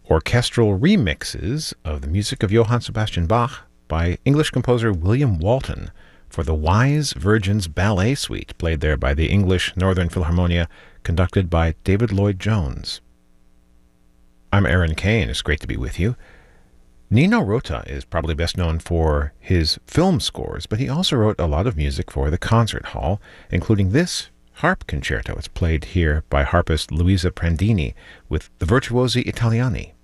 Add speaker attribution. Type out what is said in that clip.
Speaker 1: orchestral remixes of the music of Johann Sebastian Bach by English composer William Walton for the Wise Virgins Ballet Suite, played there by the English Northern Philharmonia, conducted by David Lloyd Jones. I'm Aaron Kane. It's great to be with you. Nino Rota is probably best known for his film scores, but he also wrote a lot of music for the concert hall, including this harp concerto. It's played here by harpist Luisa Prandini with the Virtuosi Italiani.